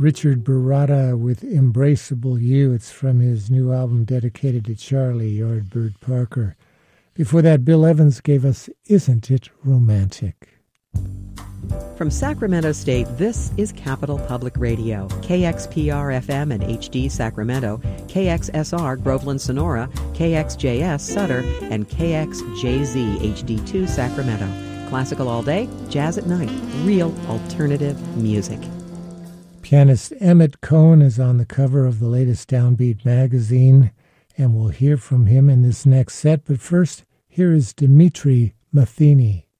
Richard Barada with Embraceable You. It's from his new album dedicated to Charlie Yardbird Parker. Before that, Bill Evans gave us Isn't It Romantic? From Sacramento State, this is Capital Public Radio, KXPR-FM and HD Sacramento, KXSR Groveland Sonora, KXJS Sutter, and KXJZ HD2 Sacramento. Classical all day, jazz at night, real alternative music. Pianist Emmett Cohen is on the cover of the latest Downbeat magazine, and we'll hear from him in this next set. But first, here is Dimitri Matheny.